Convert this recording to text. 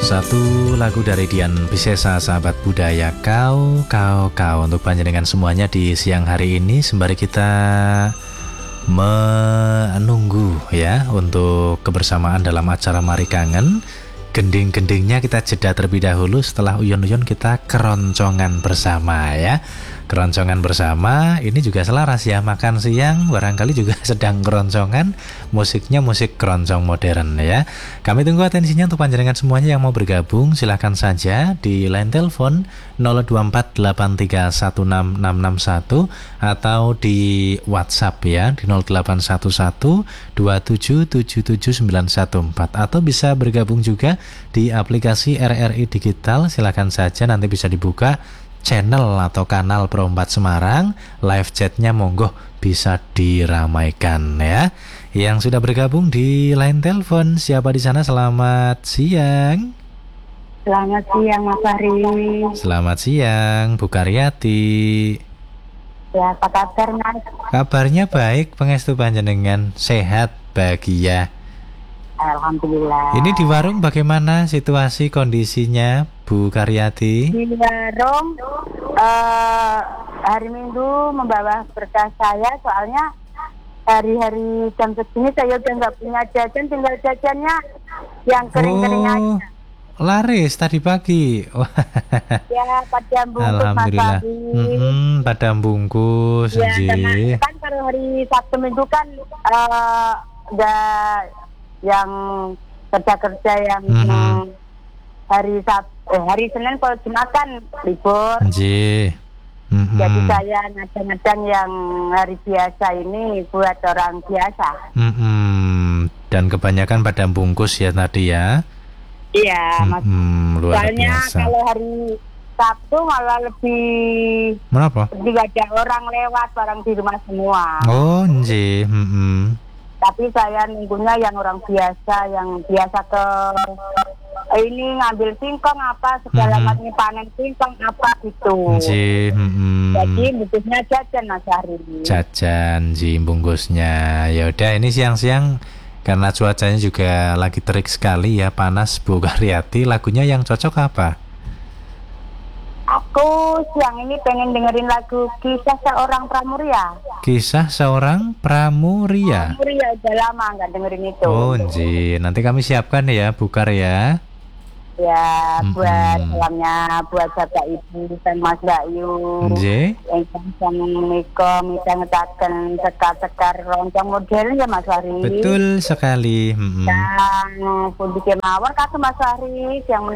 Satu lagu dari Dian Piscesa, sahabat budaya, kau untuk panjenengan semuanya di siang hari ini, sembari kita menunggu ya untuk kebersamaan dalam acara Mari Kangen. Gending-gendingnya kita jeda terlebih dahulu, setelah uyon-uyon kita keroncongan bersama ya. Keroncongan bersama ini juga selaras ya, makan siang barangkali juga sedang keroncongan, musiknya musik keroncong modern ya. Kami tunggu atensinya untuk panjenengan semuanya yang mau bergabung, silakan saja di line telepon 0248316661 atau di WhatsApp ya di 081127779114, atau bisa bergabung juga di aplikasi RRI Digital. Silakan saja, nanti bisa dibuka channel atau kanal Pro 4 Semarang, live chatnya monggo bisa diramaikan ya. Yang sudah bergabung di line telepon, siapa di sana? Selamat siang. Selamat siang Mas Fahri. Selamat siang Bu Karyati. Ya, apa kabar Mas? Kabarnya baik, pangestu panjenengan sehat, bahagia. Alhamdulillah. Ini di warung bagaimana situasi kondisinya Bu Karyati? Di warung hari Minggu membawa berkah saya, soalnya hari-hari jam segini saya udah nggak punya jajan, tinggal jajannya yang kering-kering aja. Laris tadi pagi. Ya, padam bungkus. Alhamdulillah. Padam bungkus. Ya, karena kan kalau hari Sabtu Minggu kan nggak yang kerja yang hari Senin kalau Jumat kan libur. Jadi saya ngajang-ngajang yang hari biasa ini buat orang biasa. Dan kebanyakan padam bungkus ya tadi ya. Iya, Mas. Soalnya kalau hari Sabtu malah lebih. Kenapa? Lebih ada orang lewat, barang di rumah semua. Oh, nggih. Tapi saya nunggunya yang orang biasa, yang biasa ke ini ngambil singkong apa segala macam, panen singkong apa gitu. Jadi bungkusnya jajan Mas Hari. Jajan bungkusnya. Ya udah, ini siang-siang karena cuacanya juga lagi terik sekali ya, panas Bu Karyati. Lagunya yang cocok apa? Aku siang ini pengen dengerin lagu Kisah Seorang Pramuria. Kisah Seorang Pramuria. Pramuria, udah lama nggak dengerin itu. Oh, nanti kami siapkan ya, Bukar ya. Ya, buat salamnya buat Bapak Ibu dan Mas Bayu. Yang Miko bisa ngetaken sekar-sekar roncong model ya Mas Wari. Betul sekali. Dan Pundi Kemawar kata Mas Wari yang